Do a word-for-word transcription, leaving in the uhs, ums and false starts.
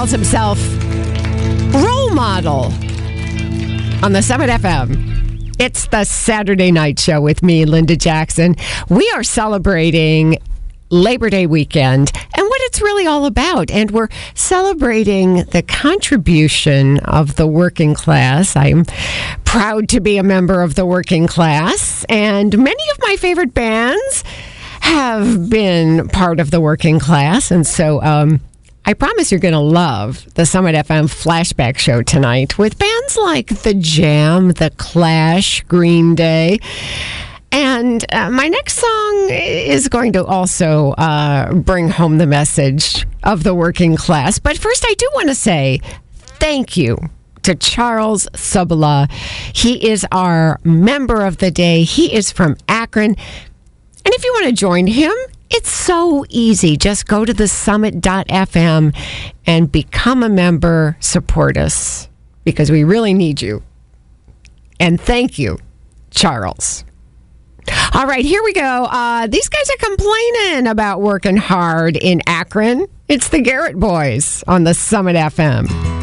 calls himself role model on the Summit F M. It's the Saturday Night Show with me, Linda Jackson. We are celebrating Labor Day weekend and what it's really all about. And we're celebrating the contribution of the working class. I'm proud to be a member of the working class. And many of my favorite bands have been part of the working class. And so um, I promise you're going to love the Summit F M Flashback Show tonight with bands like The Jam, The Clash, Green Day. And uh, my next song is going to also uh, bring home the message of the working class. But first, I do want to say thank you to Charles Sabala. He is our member of the day. He is from Akron. And if you want to join him, it's so easy. Just go to the summit dot f m and become a member. Support us because we really need you. And thank you, Charles. All right, here we go. Uh, these guys are complaining about working hard in Akron. It's the Garrett Boys on the Summit F M.